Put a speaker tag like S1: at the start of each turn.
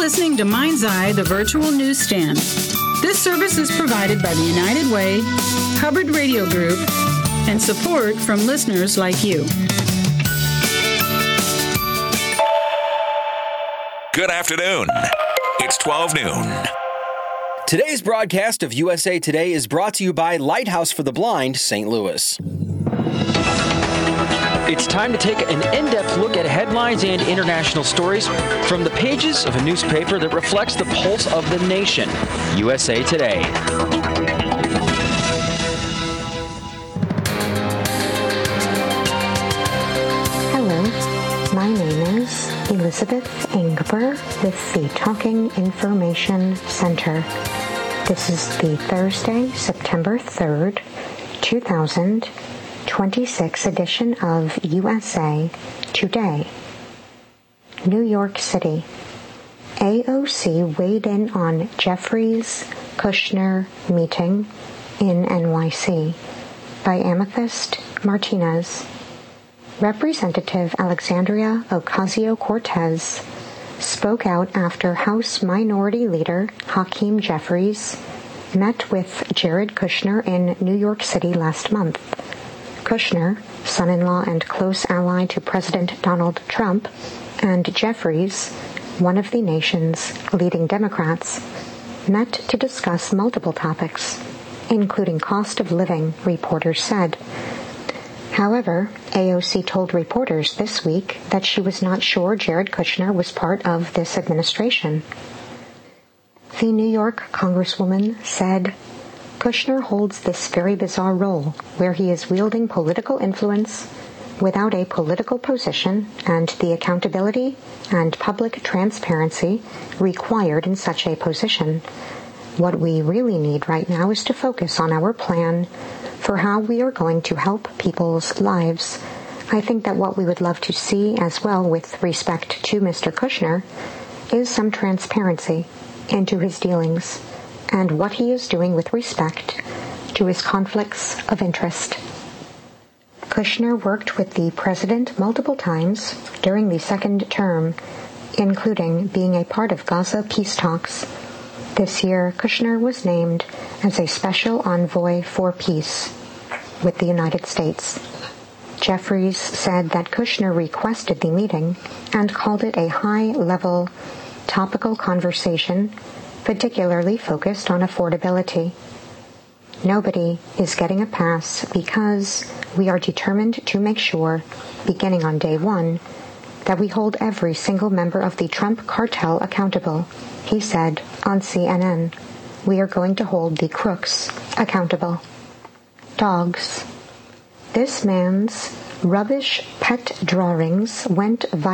S1: listening to Mind's Eye, the virtual newsstand. This service is provided by the United Way, Hubbard Radio Group, and support from listeners like you.
S2: Good afternoon. It's 12 noon.
S3: Today's broadcast of USA Today is brought to you by Lighthouse for the Blind, St. Louis.
S4: It's time to take an in-depth look at headlines and international stories from the pages of a newspaper that reflects the pulse of the nation, USA Today.
S5: Hello, my name is Elizabeth Ingber with the Talking Information Center. This is the Thursday, September 3rd, 2026 edition of USA Today. New York City. AOC weighed in on Jeffries-Kushner meeting in NYC by Amethyst Martinez. Representative Alexandria Ocasio-Cortez spoke out after House Minority Leader Hakeem Jeffries met with Jared Kushner in New York City last month. Kushner, son-in-law and close ally to President Donald Trump, and Jeffries, one of the nation's leading Democrats, met to discuss multiple topics, including cost of living, reporters said. However, AOC told reporters this week that she was not sure Jared Kushner was part of this administration. The New York Congresswoman said, Kushner holds this very bizarre role where he is wielding political influence without a political position and the accountability and public transparency required in such a position. What we really need right now is to focus on our plan for how we are going to help people's lives. I think that what we would love to see as well with respect to Mr. Kushner is some transparency into his dealings and what he is doing with respect to his conflicts of interest. Kushner worked with the president multiple times during the second term, including being a part of Gaza peace talks. This year, Kushner was named as a special envoy for peace with the United States. Jeffries said that Kushner requested the meeting and called it a high-level, topical conversation, particularly focused on affordability. Nobody is getting a pass because we are determined to make sure, beginning on day one, that we hold every single member of the Trump cartel accountable, he said on CNN. We are going to hold the crooks accountable. Dogs. This man's rubbish pet drawings went viral.